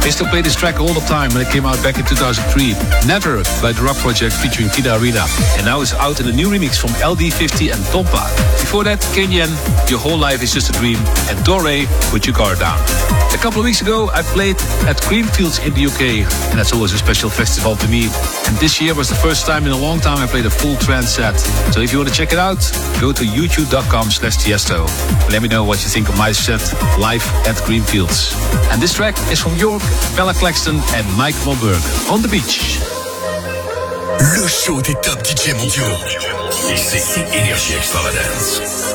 I used to play this track all the time when it came out back in 2003. Never by The Rock Project featuring Tita Rita. And now it's out in a new remix from LD50 and Tompa. Before that, Kenyan, Your Whole Life Is Just a Dream, and Dore, Put Your Guard Down. A couple of weeks ago, I played at Greenfields in the UK, and that's always a special festival to me. And this year was the first time in a long time I played a full trance set. So if you want to check it out, go to youtube.com/Tiesto. Let me know what you think of my set live at Greenfields. And this track is from York, Bella Claxton and Mike Malberg. On the Beach. Le show des top DJ mondiaux. Ici, Énergie Extravagance.